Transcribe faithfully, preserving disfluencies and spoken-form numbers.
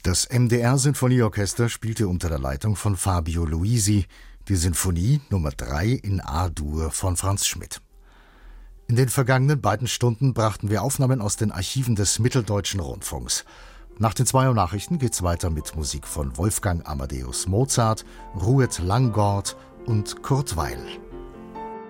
Das M D R-Sinfonieorchester spielte unter der Leitung von Fabio Luisi die Sinfonie Nummer drei in A-Dur von Franz Schmidt. In den vergangenen beiden Stunden brachten wir Aufnahmen aus den Archiven des Mitteldeutschen Rundfunks. Nach den zwei Uhr Nachrichten geht's weiter mit Musik von Wolfgang Amadeus Mozart, Rued Langgaard und Kurt Weill.